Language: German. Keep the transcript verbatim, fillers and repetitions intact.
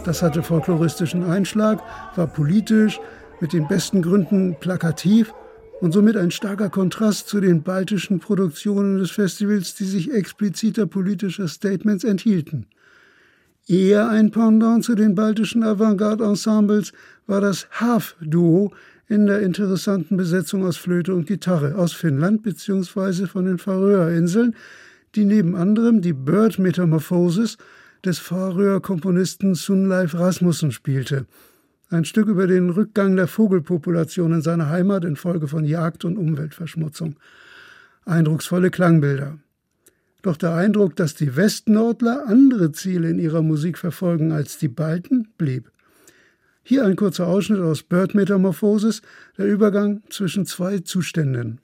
Das hatte folkloristischen Einschlag, war politisch, mit den besten Gründen plakativ und somit ein starker Kontrast zu den baltischen Produktionen des Festivals, die sich expliziter politischer Statements enthielten. Eher ein Pendant zu den baltischen Avantgarde-Ensembles war das Haaf-Duo in der interessanten Besetzung aus Flöte und Gitarre aus Finnland bzw. von den Färöerinseln, die neben anderem die Bird Metamorphosis des Färöer-Komponisten Sunleif Rasmussen spielte. Ein Stück über den Rückgang der Vogelpopulation in seiner Heimat infolge von Jagd und Umweltverschmutzung. Eindrucksvolle Klangbilder. Doch der Eindruck, dass die Westnordler andere Ziele in ihrer Musik verfolgen als die Balten, blieb. Hier ein kurzer Ausschnitt aus Bird Metamorphosis, der Übergang zwischen zwei Zuständen.